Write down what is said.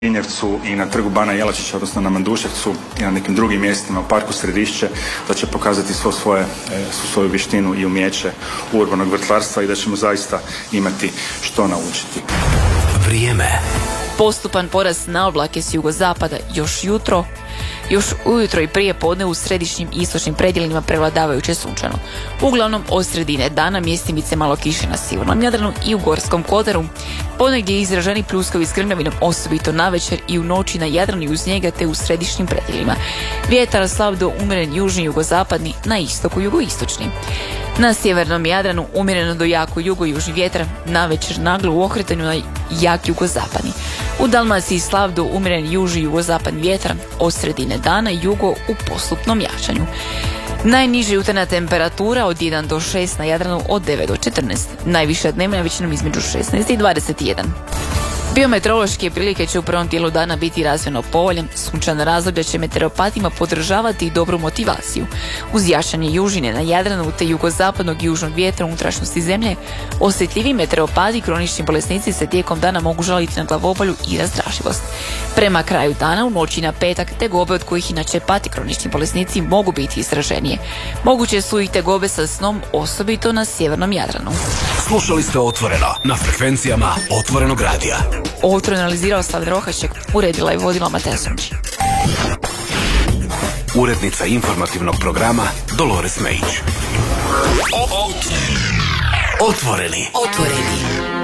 Vinjevcu i na trgu Bana Jelačića, odnosno na Manduševcu i na nekim drugim mjestima u parku Središće, da će pokazati svoju vještinu i umijeće urbanog vrtlarstva i da ćemo zaista imati što naučiti. Vrijeme. Postupan porast na oblake s jugozapada još ujutro i prije podne u središnjim i istočnim predjelima prevladavajuće sunčano. Uglavnom od sredine dana mjestimice malo kiše na sjevernom Jadranu i u Gorskom kotaru. Ponegdje izraženi pljuskovi s grmljavinom, osobito navečer i u noći na Jadranu i uz njega te u središnjim predjelima. Vjetar slab do umjeren južni jugozapadni, na istoku jugoistočni. Na sjevernom Jadranu umjereno do jako jugojužni vjetar, navečer naglo u okretanju na jak jugozapadni. U Dalmaciji slab do umjeren južni jugozapadni vjetar, od sredine dana jugo u postupnom jačanju. Najniža jutarnja temperatura od 1 do 6 na Jadranu, od 9 do 14. Najviša dnevna većinom između 16 i 21. Biometeorološke prilike će u prvom dijelu dana biti razvojno povoljan. Sunčana razdoblja će meteoropatima podržavati i dobru motivaciju. Uz jačanje južine na Jadranu te jugozapadnog i južnog vjetra u unutrašnjosti zemlje, osjetljivi meteoropati i kronični bolesnici se tijekom dana mogu žaliti na glavobolju i razdraživost. Prema kraju dana, u noći na petak, tegobe od kojih inače pati kronični bolesnici mogu biti izraženije. Moguće su i tegobe sa snom, osobito na sjevernom Jadranu. Slušali ste Otvoreno na frekvencijama Otvorenog radija. Otvoreno analizirao Slav Rohaček, uredila i vodila Mateja Sunčić. Urednica informativnog programa Dolores Mejić. Otvoreni.